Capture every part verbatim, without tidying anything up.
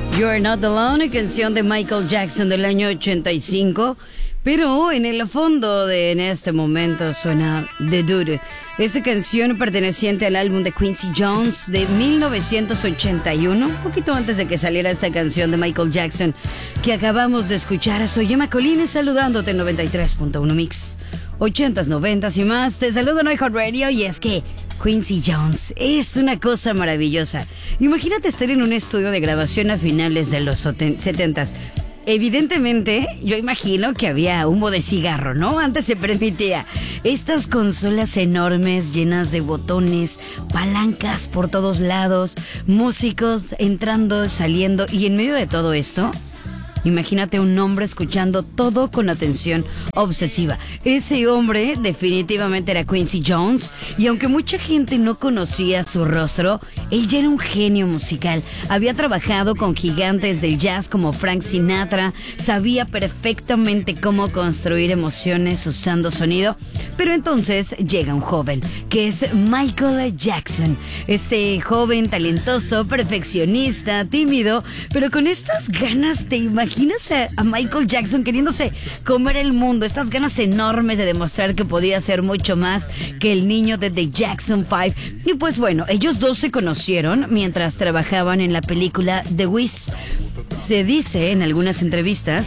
You're Not Alone, canción de Michael Jackson del año ochenta y cinco. Pero en el fondo de en este momento suena The Dude. Esta canción perteneciente al álbum de Quincy Jones de mil novecientos ochenta y uno, un poquito antes de que saliera esta canción de Michael Jackson que acabamos de escuchar. Soy Emma Colines saludándote en noventa y tres punto uno Mix. ochentas, noventas y más. Te saludo en iHeartRadio y es que Quincy Jones es una cosa maravillosa. Imagínate estar en un estudio de grabación a finales de los setentas. Evidentemente, yo imagino que había humo de cigarro, ¿no? Antes se permitía. Estas consolas enormes, llenas de botones, palancas por todos lados, músicos entrando, saliendo, y en medio de todo esto, imagínate un hombre escuchando todo con atención obsesiva. Ese hombre definitivamente era Quincy Jones, y aunque mucha gente no conocía su rostro, él ya era un genio musical. Había trabajado con gigantes del jazz como Frank Sinatra, sabía perfectamente cómo construir emociones usando sonido. Pero entonces llega un joven, que es Michael Jackson. Este joven talentoso, perfeccionista, tímido, pero con estas ganas de imaginar. Imagínese a Michael Jackson queriéndose comer el mundo, estas ganas enormes de demostrar que podía ser mucho más que el niño de The Jackson Five. Y pues bueno, ellos dos se conocieron mientras trabajaban en la película The Wiz. Se dice en algunas entrevistas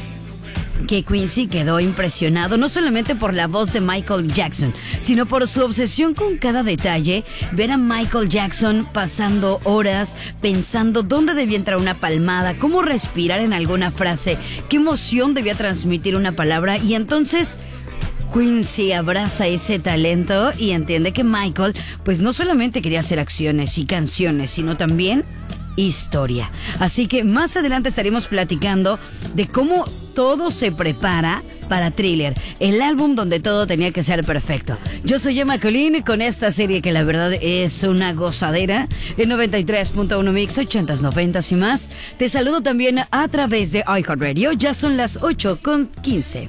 que Quincy quedó impresionado no solamente por la voz de Michael Jackson, sino por su obsesión con cada detalle. Ver a Michael Jackson pasando horas pensando dónde debía entrar una palmada, cómo respirar en alguna frase, qué emoción debía transmitir una palabra, y entonces Quincy abraza ese talento y entiende que Michael pues no solamente quería hacer acciones y canciones, sino también historia. Así que más adelante estaremos platicando de cómo todo se prepara para Thriller, el álbum donde todo tenía que ser perfecto. Yo soy Emma Colín con esta serie que la verdad es una gozadera en noventa y tres punto uno Mix, ochentas, noventas y más. Te saludo también a través de iHeartRadio. Ya son las ocho con quince.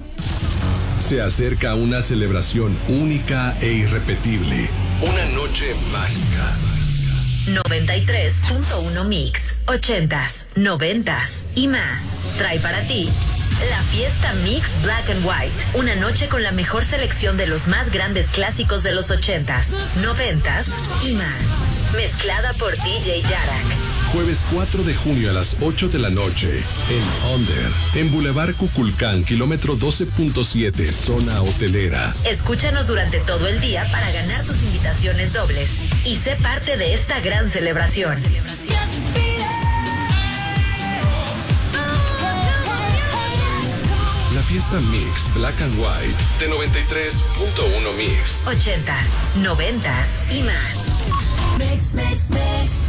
Se acerca una celebración única e irrepetible. Una noche mágica. noventa y tres punto uno Mix, ochentas, noventas y más. Trae para ti la fiesta Mix Black and White. Una noche con la mejor selección de los más grandes clásicos de los ochentas, noventas y más. Mezclada por D J Yarak. Jueves cuatro de junio a las ocho de la noche en Under, en Boulevard Cuculcán, kilómetro doce punto siete, zona hotelera. Escúchanos durante todo el día para ganar tus invitaciones dobles y sé parte de esta gran celebración. La fiesta Mix Black and White de noventa y tres punto uno Mix. Ochentas, noventas y más. Mix, mix, mix.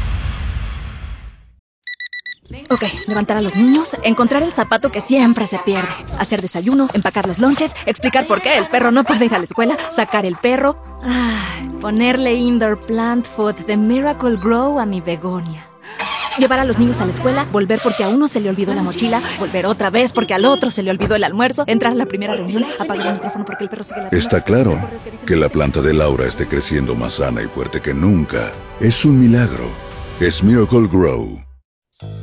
Ok, levantar a los niños, encontrar el zapato que siempre se pierde, hacer desayuno, empacar los lonches, explicar por qué el perro no puede ir a la escuela, sacar el perro, ay, ponerle indoor plant food de Miracle Grow a mi begonia. Llevar a los niños a la escuela, volver porque a uno se le olvidó la mochila, volver otra vez porque al otro se le olvidó el almuerzo, entrar a la primera reunión, apagar el micrófono porque el perro sigue la... Está claro que la planta de Laura esté creciendo más sana y fuerte que nunca. Es un milagro. Es Miracle Grow.